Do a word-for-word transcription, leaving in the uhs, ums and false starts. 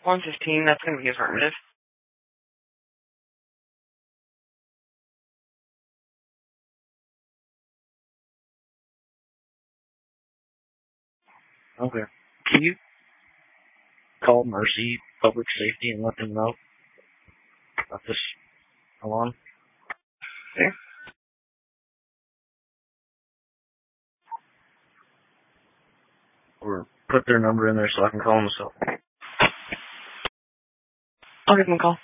one fifteen, that's going to be affirmative. Okay. Can you call Mercy Public Safety and let them know about this alarm? Okay. Or put their number in there so I can call them myself. I'll give them a call.